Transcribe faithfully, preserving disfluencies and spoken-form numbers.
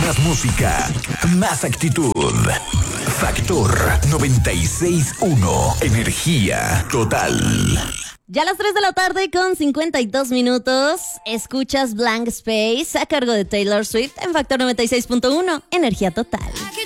Más música, más actitud. Factor noventa y seis punto uno. Energía total. Ya a las tres de la tarde con cincuenta y dos minutos, escuchas Blank Space a cargo de Taylor Swift en Factor noventa y seis punto uno. Energía total.